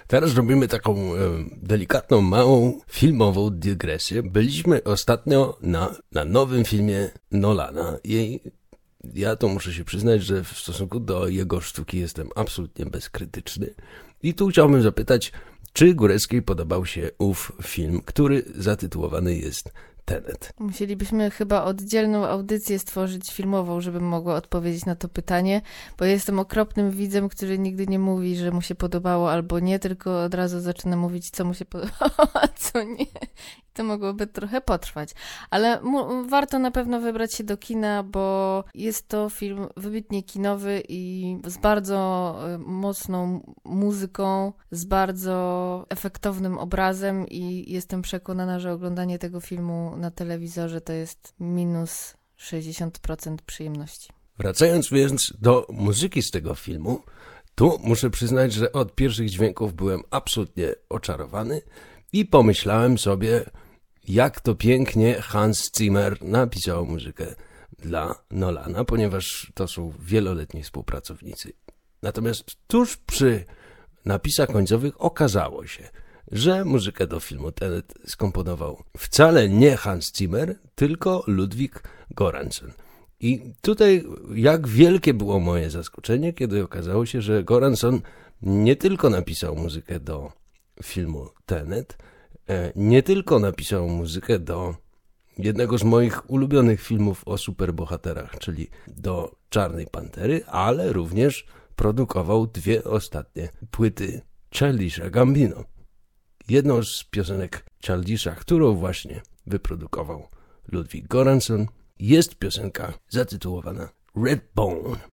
Teraz robimy taką delikatną, małą filmową dygresję. Byliśmy ostatnio na nowym filmie Nolana i ja to muszę się przyznać, że w stosunku do jego sztuki jestem absolutnie bezkrytyczny. I tu chciałbym zapytać, czy Góreckiej podobał się ów film, który zatytułowany jest Tenet. Musielibyśmy chyba oddzielną audycję stworzyć filmową, żebym mogła odpowiedzieć na to pytanie, bo ja jestem okropnym widzem, który nigdy nie mówi, że mu się podobało albo nie, tylko od razu zaczyna mówić, co mu się podobało, a co nie. I to mogłoby trochę potrwać. Ale warto na pewno wybrać się do kina, bo jest to film wybitnie kinowy i z bardzo mocną muzyką, z bardzo efektownym obrazem i jestem przekonana, że oglądanie tego filmu na telewizorze to jest minus 60% przyjemności. Wracając więc do muzyki z tego filmu, tu muszę przyznać, że od pierwszych dźwięków byłem absolutnie oczarowany i pomyślałem sobie, jak to pięknie Hans Zimmer napisał muzykę dla Nolana, ponieważ to są wieloletni współpracownicy. Natomiast tuż przy napisach końcowych okazało się, że muzykę do filmu Tenet skomponował wcale nie Hans Zimmer, tylko Ludwig Göransson. I tutaj jak wielkie było moje zaskoczenie, kiedy okazało się, że Göransson nie tylko napisał muzykę do filmu Tenet, nie tylko napisał muzykę do jednego z moich ulubionych filmów o superbohaterach, czyli do Czarnej Pantery, ale również produkował dwie ostatnie płyty Childisha Gambino. Jedną z piosenek Childisha, którą właśnie wyprodukował Ludwig Göransson, jest piosenka zatytułowana Red Bone.